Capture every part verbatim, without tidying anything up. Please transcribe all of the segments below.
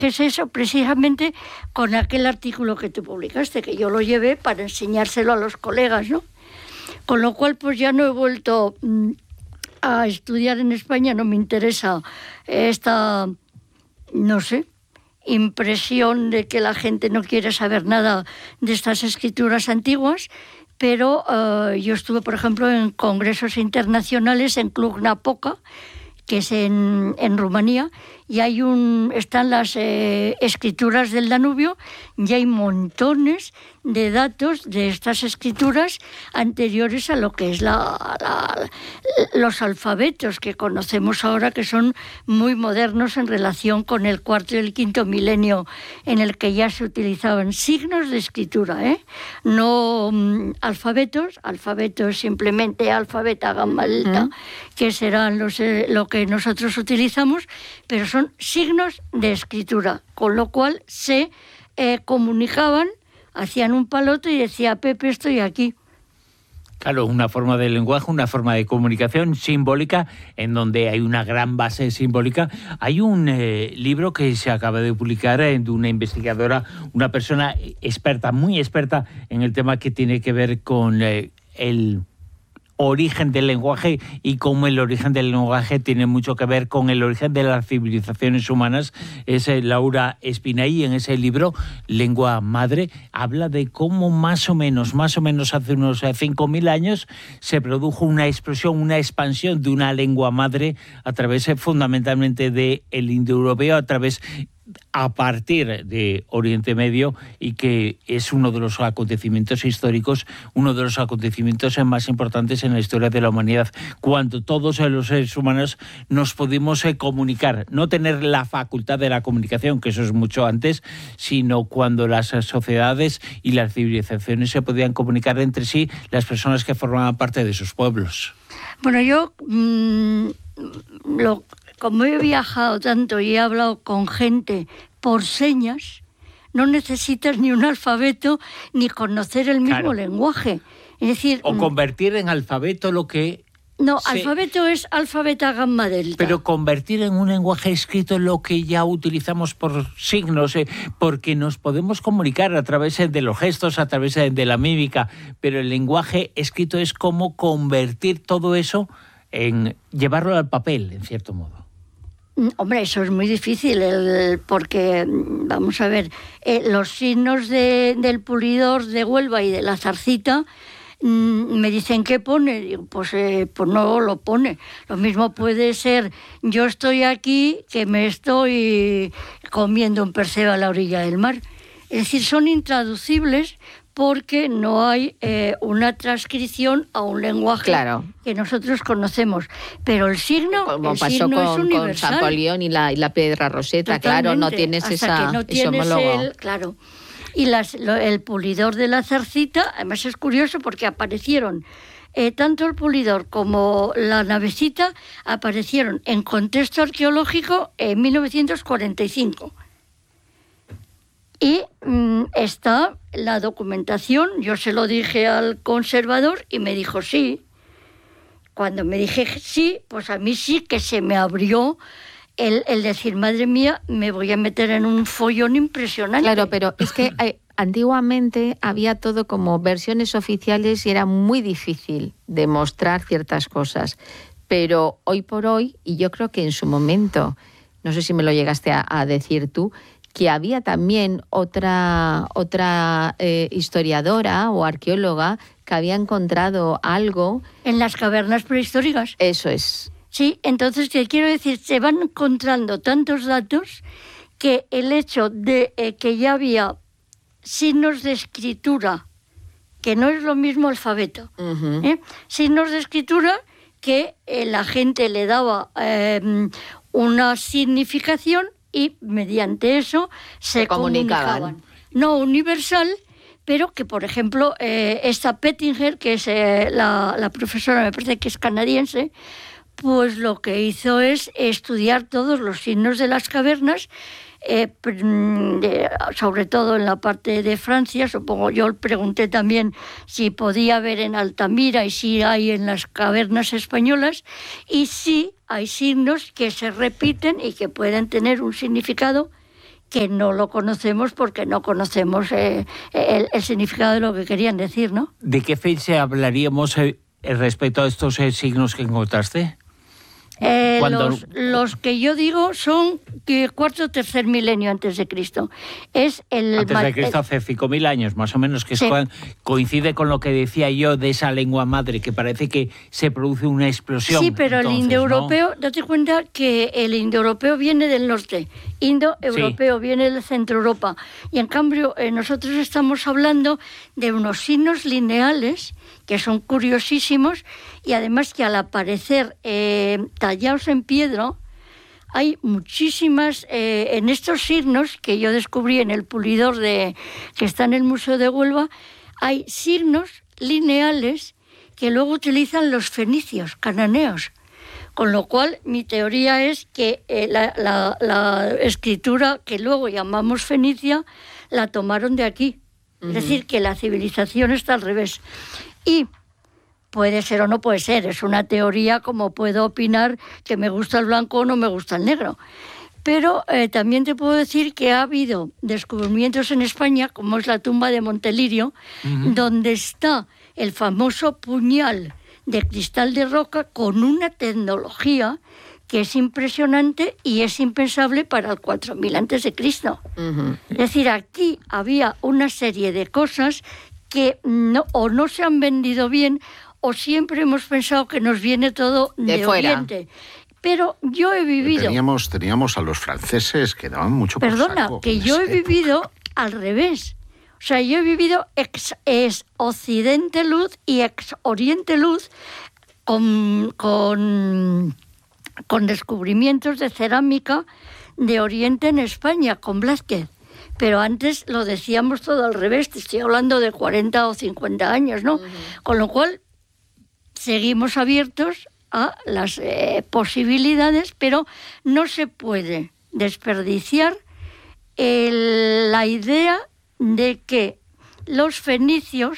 ¿Qué es eso? Precisamente con aquel artículo que tú publicaste, que yo lo llevé para enseñárselo a los colegas, ¿no? Con lo cual, pues ya no he vuelto mmm, a estudiar en España, no me interesa esta, no sé, impresión de que la gente no quiere saber nada de estas escrituras antiguas, pero uh, yo estuve, por ejemplo, en congresos internacionales en Cluj-Napoca, que es en, en Rumanía, y hay un, están las eh, escrituras del Danubio, y hay montones de datos de estas escrituras anteriores a lo que es la, la, los alfabetos que conocemos ahora, que son muy modernos en relación con el cuarto y el quinto milenio, en el que ya se utilizaban signos de escritura, ¿eh? No um, alfabetos, alfabeto es simplemente alfabeta, gamma, delta, uh-huh. que serán los, eh, lo que nosotros utilizamos, pero son signos de escritura, con lo cual se eh, comunicaban, hacían un palote y decía, Pepe, estoy aquí. Claro, una forma de lenguaje, una forma de comunicación simbólica, en donde hay una gran base simbólica. Hay un eh, libro que se acaba de publicar eh, de una investigadora, una persona experta, muy experta en el tema que tiene que ver con eh, el origen del lenguaje, y cómo el origen del lenguaje tiene mucho que ver con el origen de las civilizaciones humanas. Es Laura Espinay. En ese libro, Lengua Madre, habla de cómo más o menos, más o menos hace unos cinco mil años se produjo una explosión, una expansión de una lengua madre a través fundamentalmente del indoeuropeo, a través a partir de Oriente Medio, y que es uno de los acontecimientos históricos, uno de los acontecimientos más importantes en la historia de la humanidad, cuando todos los seres humanos nos pudimos comunicar, no tener la facultad de la comunicación, que eso es mucho antes, sino cuando las sociedades y las civilizaciones se podían comunicar entre sí, las personas que formaban parte de sus pueblos. Bueno, yo mmm, lo como he viajado tanto y he hablado con gente por señas, no necesitas ni un alfabeto ni conocer el mismo claro. lenguaje. Es decir, o convertir en alfabeto lo que... No, se... alfabeto es alfabeta gamma delta. Pero convertir en un lenguaje escrito lo que ya utilizamos por signos, eh, porque nos podemos comunicar a través de los gestos, a través de la mímica, pero el lenguaje escrito es como convertir todo eso en llevarlo al papel, en cierto modo. Hombre, eso es muy difícil, el, porque, vamos a ver, eh, los signos de, del pulidor de Huelva y de la zarcita, mmm, me dicen, ¿qué pone? Digo, pues, eh, pues no lo pone. Lo mismo puede ser, yo estoy aquí, que me estoy comiendo un perseo a la orilla del mar. Es decir, son intraducibles porque no hay eh, una transcripción a un lenguaje claro. que nosotros conocemos. Pero el signo, como el pasó signo con, es universal. con Champollion y la, y la piedra roseta, totalmente. Claro, no tienes hasta esa, que no tienes ese homólogo. El, claro. Y las, lo, el pulidor de la zarcita, además es curioso porque aparecieron, eh, tanto el pulidor como la navecita, aparecieron en contexto arqueológico en mil novecientos cuarenta y cinco. Y mmm, está la documentación, yo se lo dije al conservador y me dijo sí. Cuando me dije sí, pues a mí sí que se me abrió el, el decir, madre mía, me voy a meter en un follón impresionante. Claro, pero es que eh, antiguamente había todo como versiones oficiales y era muy difícil demostrar ciertas cosas. Pero hoy por hoy, y yo creo que en su momento, no sé si me lo llegaste a, a decir tú, que había también otra, otra eh, historiadora o arqueóloga que había encontrado algo... En las cavernas prehistóricas. Eso es. Sí, entonces, ¿qué quiero decir? Se van encontrando tantos datos que el hecho de eh, que ya había signos de escritura, que no es lo mismo alfabeto, uh-huh. ¿eh? signos de escritura que eh, la gente le daba eh, una significación y mediante eso se, se comunicaban. comunicaban. No universal, pero que, por ejemplo, eh, esta Pettinger, que es eh, la, la profesora, me parece que es canadiense, pues lo que hizo es estudiar todos los signos de las cavernas, eh, de, sobre todo en la parte de Francia. Supongo, yo pregunté también si podía haber en Altamira y si hay en las cavernas españolas, y sí hay signos que se repiten y que pueden tener un significado que no lo conocemos porque no conocemos eh, el, el significado de lo que querían decir, ¿no? ¿De qué fecha hablaríamos eh, respecto a estos eh, signos que encontraste? Eh, Cuando... los, los que yo digo son que cuarto o tercer milenio antes de Cristo. Es el antes de Cristo, hace cinco mil años, más o menos, que sí. es, coincide con lo que decía yo de esa lengua madre, que parece que se produce una explosión. Sí, pero entonces, el indoeuropeo, ¿no? date cuenta que el indoeuropeo viene del norte, indoeuropeo sí. viene de Centro Europa. Y en cambio, eh, nosotros estamos hablando de unos signos lineales que son curiosísimos y además que al aparecer eh, tallados en piedra, hay muchísimas, eh, en estos signos que yo descubrí en el pulidor de, que está en el Museo de Huelva, hay signos lineales que luego utilizan los fenicios, cananeos. Con lo cual, mi teoría es que eh, la, la, la escritura que luego llamamos fenicia, la tomaron de aquí. Uh-huh. Es decir, que la civilización está al revés. Y puede ser o no puede ser, es una teoría como puedo opinar que me gusta el blanco o no me gusta el negro. Pero eh, también te puedo decir que ha habido descubrimientos en España, como es la tumba de Montelirio, uh-huh. donde está el famoso puñal de cristal de roca con una tecnología que es impresionante y es impensable para el cuatro mil antes de Cristo. Uh-huh. Es decir, aquí había una serie de cosas que no, o no se han vendido bien o siempre hemos pensado que nos viene todo de, de Oriente. Pero yo he vivido... Teníamos, teníamos a los franceses que daban mucho por Perdona, saco que yo he vivido al revés. O sea, yo he vivido ex, ex Occidente Luz y ex Oriente Luz con, con, con descubrimientos de cerámica de Oriente en España, con Blázquez. Pero antes lo decíamos todo al revés, te estoy hablando de cuarenta o cincuenta años, ¿no? Uh-huh. Con lo cual, seguimos abiertos a las eh, posibilidades, pero no se puede desperdiciar el, la idea de que los fenicios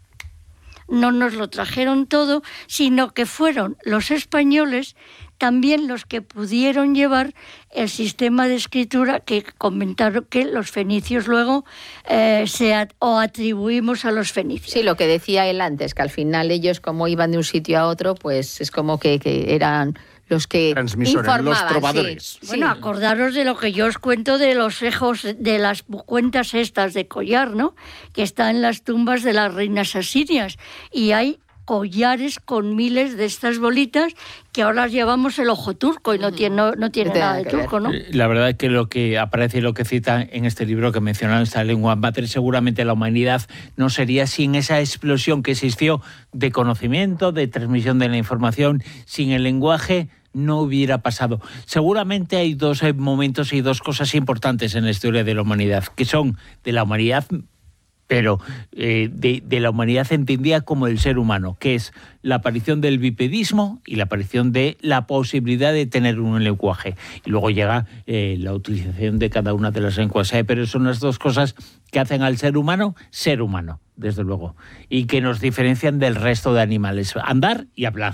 no nos lo trajeron todo, sino que fueron los españoles también los que pudieron llevar el sistema de escritura que comentaron que los fenicios luego eh, se at- o atribuimos a los fenicios. Sí, lo que decía él antes, que al final ellos como iban de un sitio a otro, pues es como que, que eran los que informaban. Los trovadores. Sí, bueno, sí. acordaros de lo que yo os cuento de los ejos, de las cuentas estas de collar, ¿no? Que están en las tumbas de las reinas asirias. Y hay collares con miles de estas bolitas que ahora llevamos el ojo turco y no tiene, no, no tiene nada de turco, ¿no? La verdad es que lo que aparece y lo que cita en este libro que mencionan esta lengua mater, seguramente la humanidad no sería sin esa explosión que existió de conocimiento, de transmisión de la información, sin el lenguaje no hubiera pasado. Seguramente hay dos momentos y dos cosas importantes en la historia de la humanidad, que son de la humanidad, pero eh, de, de la humanidad entendida como el ser humano, que es la aparición del bipedismo y la aparición de la posibilidad de tener un lenguaje. Y luego llega eh, la utilización de cada una de las lenguas, ¿eh? Pero son las dos cosas que hacen al ser humano ser humano, desde luego, y que nos diferencian del resto de animales, andar y hablar.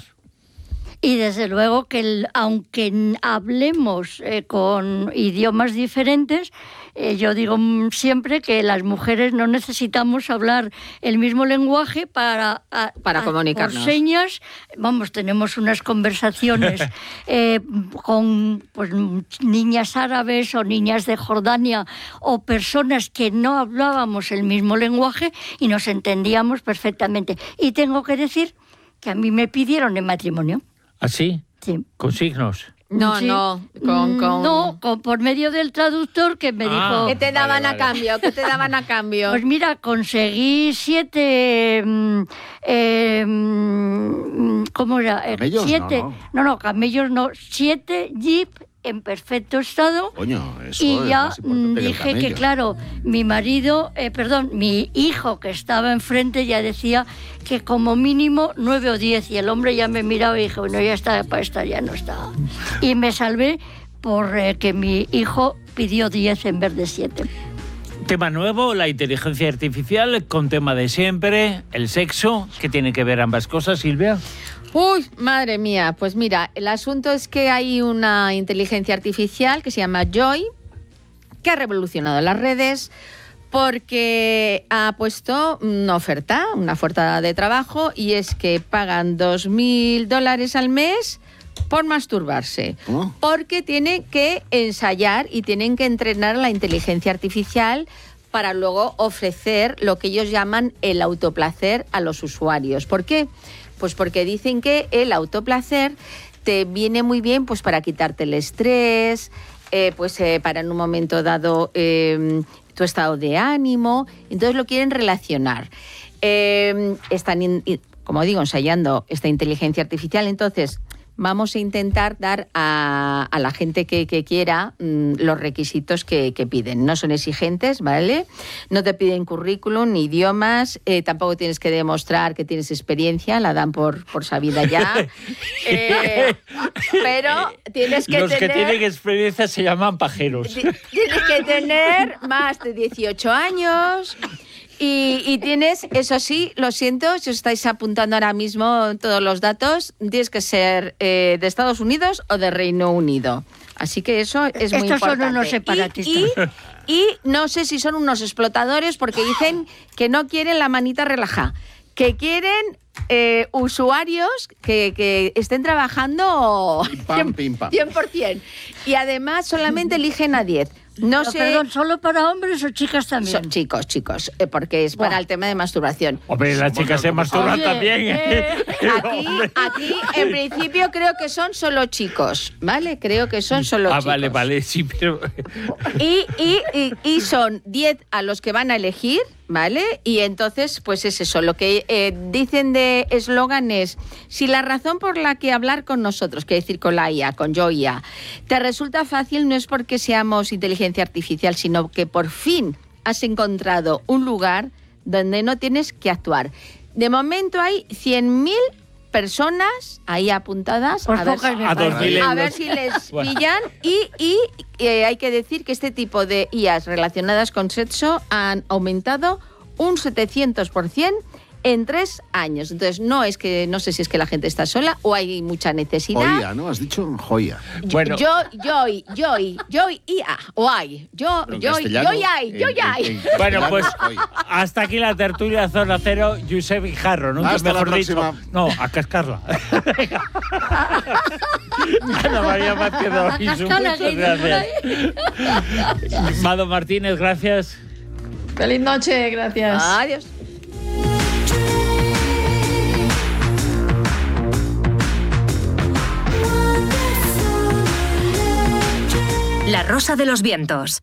Y desde luego que el, aunque hablemos eh, con idiomas diferentes, eh, yo digo siempre que las mujeres no necesitamos hablar el mismo lenguaje para, a, para comunicarnos. Por señas, vamos, tenemos unas conversaciones eh, con pues, niñas árabes o niñas de Jordania o personas que no hablábamos el mismo lenguaje y nos entendíamos perfectamente. Y tengo que decir que a mí me pidieron en matrimonio. ¿Así? Sí. ¿Con signos? No, sí. no, con, con... No, con, por medio del traductor que me Ah. dijo... ¿Qué te daban Vale, a vale. cambio? ¿Qué te daban a cambio? Pues mira, conseguí siete... mm, eh, mm, ¿Cómo era? Eh, Camellos, siete, no, no, no, camellos no. Siete jeep en perfecto estado. Coño, eso Y es ya más importante mm, que el dije que, camello. claro, mi marido, eh, perdón, mi hijo que estaba enfrente ya decía que como mínimo nueve o diez. Y el hombre ya me miraba y dije, bueno, ya está, para esta ya no está. Y me salvé por eh, que mi hijo pidió diez en vez de siete. Tema nuevo, la inteligencia artificial, con tema de siempre, el sexo. ¿Qué tienen que ver ambas cosas, Silvia? Uy, madre mía, pues mira, el asunto es que hay una inteligencia artificial que se llama Joy, ¿Qué ha revolucionado las redes? Porque ha puesto una oferta, una oferta de trabajo, y es que pagan dos mil dólares al mes por masturbarse. ¿Oh? Porque tienen que ensayar y tienen que entrenar la inteligencia artificial para luego ofrecer lo que ellos llaman el autoplacer a los usuarios. ¿Por qué? Pues porque dicen que el autoplacer te viene muy bien pues para quitarte el estrés, eh, pues eh, para en un momento dado eh, tu estado de ánimo. Entonces lo quieren relacionar. Eh, están, in, como digo, ensayando esta inteligencia artificial. Entonces vamos a intentar dar a, a la gente que, que quiera mmm, los requisitos que, que piden. No son exigentes, ¿vale? No te piden currículum ni idiomas, eh, tampoco tienes que demostrar que tienes experiencia, la dan por, por sabida ya. eh, pero tienes que Los tener... que tienen experiencia se llaman pajeros. Tienes que tener más de dieciocho años... Y, y tienes, eso sí, lo siento, si os estáis apuntando ahora mismo todos los datos, tienes que ser eh, de Estados Unidos o de Reino Unido. Así que eso es muy Estos importante. son unos separatistas. Y, y, y no sé si son unos explotadores porque dicen que no quieren la manita relajada, que quieren eh, usuarios que, que estén trabajando pim, pam, pim, pam. cien por ciento. Y además solamente eligen a diez. No, no sé. Perdón, ¿solo para hombres o chicas también? Son chicos, chicos, eh, porque es Buah. para el tema de masturbación. Hombre, las chicas se masturban Oye, también. Eh, aquí, aquí, en principio, creo que son solo chicos, ¿vale? Creo que son solo ah, chicos. Ah, vale, vale, sí, pero... Y, y, y, y son diez a los que van a elegir, ¿vale? Y entonces, pues es eso. Lo que eh, dicen de eslogan es, si la razón por la que hablar con nosotros, que decir con la I A, con yo I A, te resulta fácil, no es porque seamos inteligencia artificial, sino que por fin has encontrado un lugar donde no tienes que actuar. De momento hay cien mil personas ahí apuntadas pues a, ver, a, a ver si les pillan y, y eh, hay que decir que este tipo de I As relacionadas con sexo han aumentado un setecientos por ciento en tres años. Entonces, no es que, no sé si es que la gente está sola o hay mucha necesidad. Joya, ¿no? Has dicho joya. Bueno. Yo, yo, yo, yo, I A, o hay. Yo, yo, yo, yo, yo, Bueno, pues hasta aquí la tertulia Zona Cero. Josep Guijarro, ¿no? Hasta mejor la dicho. próxima. No, a cascarla. Ana María Mateo, muchas gracias. Mado Martínez, gracias. Feliz noche, gracias. Adiós. La Rosa de los Vientos.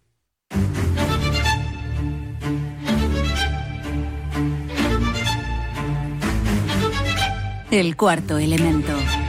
El cuarto elemento.